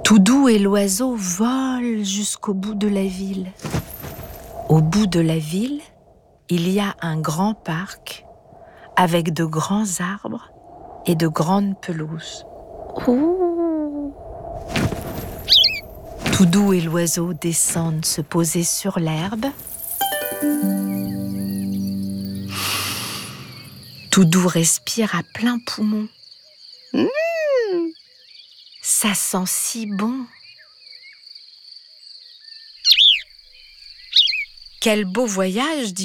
Toudou et l'oiseau volent jusqu'au bout de la ville. Au bout de la ville, il y a un grand parc avec de grands arbres et de grandes pelouses. Ouh. Toudou et l'oiseau descendent se poser sur l'herbe. Toudou respire à plein poumon. Ça sent si bon. Quel beau voyage, dit